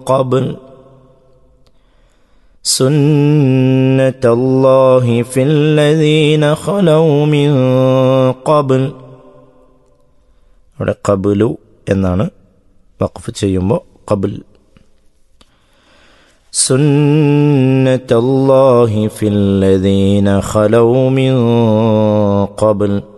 قبل سنة الله في الذين خلوا من قبل. അവിടെ ഖബ്ലു എന്നാണ് വഖഫ് ചെയ്യുമ്പോൾ ഖബ്ൽ. സുന്നത്തുല്ലാഹി ഫിൽ ലദീന ഖലൗ മിൻ ഖബ്ൽ.